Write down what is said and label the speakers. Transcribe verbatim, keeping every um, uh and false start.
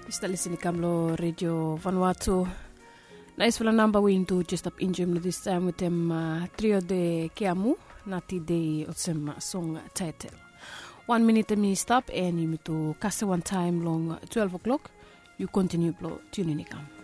Speaker 1: Está listening kamlo Radio Vanuatu. Nice for number we into just up in Jim this time with them uh, trio de Kiamu Nati de Otsem song title. One minute me stop and you to cast one time long twelve o'clock. You continue blow tuning in.